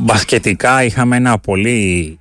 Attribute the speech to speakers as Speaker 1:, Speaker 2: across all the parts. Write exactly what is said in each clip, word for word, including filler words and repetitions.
Speaker 1: Μπασκετικά είχαμε ένα πολύ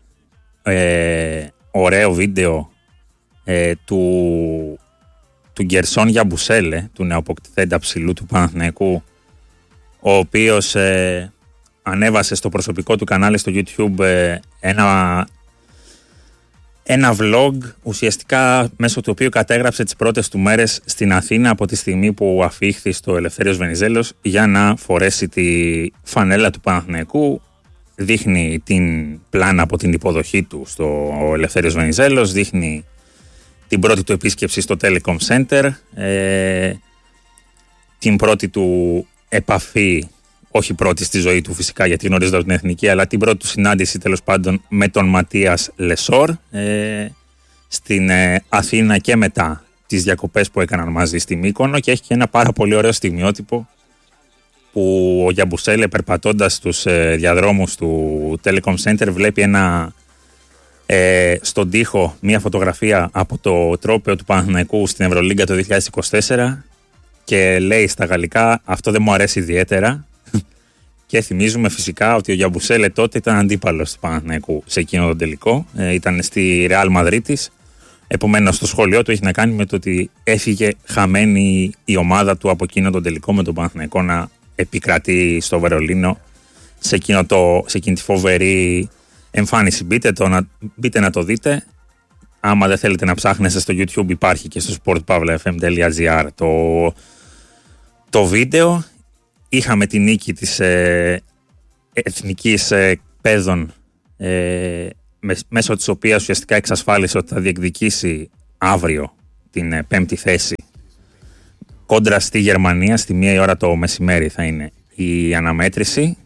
Speaker 1: ε, ωραίο βίντεο ε, του, του Γκερσόν Γιαμπουσέλε, του νεοποκτηθέντα ψηλού του Παναθηναϊκού, ο οποίος ε, ανέβασε στο προσωπικό του κανάλι στο YouTube ε, ένα, ένα vlog, ουσιαστικά μέσω του οποίου κατέγραψε τις πρώτες του μέρες στην Αθήνα από τη στιγμή που αφήχθη στο Ελευθέριος Βενιζέλος για να φορέσει τη φανέλα του Παναθηναϊκού. Δείχνει την πλάνα από την υποδοχή του στο Ελευθέριος Βενιζέλος, δείχνει την πρώτη του επίσκεψη στο Telecom Center, ε, την πρώτη του επαφή, όχι πρώτη στη ζωή του φυσικά γιατί γνωρίζοντα την εθνική, αλλά την πρώτη του συνάντηση τέλος πάντων με τον Ματίας Λεσόρ ε, στην ε, Αθήνα και μετά τις διακοπές που έκαναν μαζί στη Μύκονο, και έχει και ένα πάρα πολύ ωραίο στιγμιότυπο που ο Γιαμπουσέλε, περπατώντας στους ε, διαδρόμους του Telecom Center, βλέπει ένα, ε, στον τοίχο μια φωτογραφία από το τρόπαιο του Παναθηναϊκού στην Ευρωλίγκα το δύο χιλιάδες είκοσι τέσσερα και λέει στα γαλλικά «Αυτό δεν μου αρέσει ιδιαίτερα». Και θυμίζουμε φυσικά ότι ο Γιαμπουσέλε τότε ήταν αντίπαλος του Παναθηναϊκού σε εκείνο τον τελικό, ε, ήταν στη Ρεάλ Μαδρίτης. Επομένως, το σχόλιο του έχει να κάνει με το ότι έφυγε χαμένη η ομάδα του από εκείνο τον τελικό με τον Παναθηναϊκό να επικρατεί στο Βερολίνο σε, εκείνο το, σε εκείνη τη φοβερή εμφάνιση. Μπείτε, το, να, μπείτε να το δείτε. Άμα δεν θέλετε να ψάχνετε στο YouTube, υπάρχει και στο sport pavla f m dot g r το, το βίντεο. Είχαμε τη νίκη της ε, εθνικής ε, παιδών ε, μέσω της οποίας ουσιαστικά εξασφάλισε ότι θα διεκδικήσει αύριο την ε, πέμπτη θέση κόντρα στη Γερμανία. Στη μία η ώρα το μεσημέρι θα είναι η αναμέτρηση.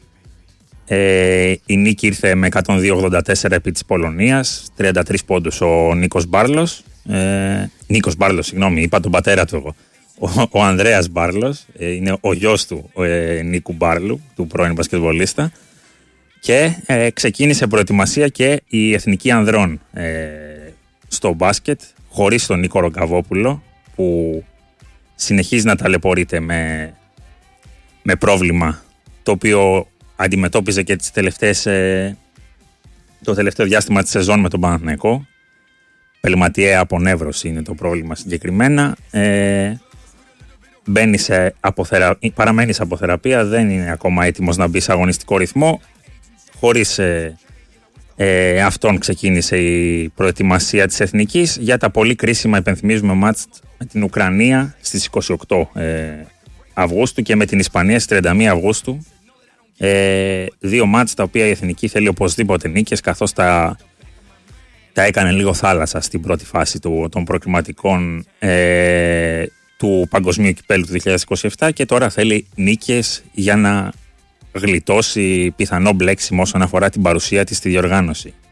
Speaker 1: Ε, η νίκη ήρθε με εκατόν δύο ογδόντα τέσσερα επί της Πολωνίας, τριάντα τρεις πόντους ο Νίκος Μπάρλος. Ε, Νίκος Μπάρλος, συγγνώμη, είπα τον πατέρα του εγώ. Ο, ο Ανδρέας Μπάρλος, ε, είναι ο γιος του ε, Νίκου Μπάρλου, του πρώην μπασκετβολίστα, και ε, ξεκίνησε προετοιμασία και η Εθνική Ανδρών ε, στο μπάσκετ, χωρίς τον Νίκο Ρογκαβόπουλο, που συνεχίζει να ταλαιπωρείται με, με πρόβλημα το οποίο αντιμετώπιζε και τις τελευταίες, ε, το τελευταίο διάστημα της σεζόν με τον Παναθηναϊκό. Πελματιαία απονεύρωση είναι το πρόβλημα συγκεκριμένα. Ε, μπαίνει σε αποθερα... παραμένει σε αποθεραπεία, δεν είναι ακόμα έτοιμος να μπει σε αγωνιστικό ρυθμό. Χωρίς ε, ε, αυτόν ξεκίνησε η προετοιμασία της Εθνικής για τα πολύ κρίσιμα, υπενθυμίζουμε, μάτς με την Ουκρανία στις είκοσι οκτώ ε, Αυγούστου και με την Ισπανία στις τριάντα μία Αυγούστου. Ε, δύο μάτς τα οποία η Εθνική θέλει οπωσδήποτε νίκες, καθώς τα, τα έκανε λίγο θάλασσα στην πρώτη φάση του, των προκριματικών ε, του Παγκοσμίου Κυπέλλου του δύο χιλιάδες είκοσι επτά, και τώρα θέλει νίκες για να γλιτώσει πιθανό μπλέξιμο όσον αφορά την παρουσία της στη διοργάνωση.